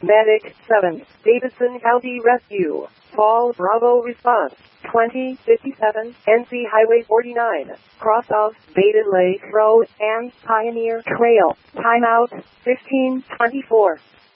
Medic 7, Davidson County Rescue. Fall Bravo response. 2057, NC Highway 49, cross of Baden Lake Road and Pioneer Trail. Timeout 1524.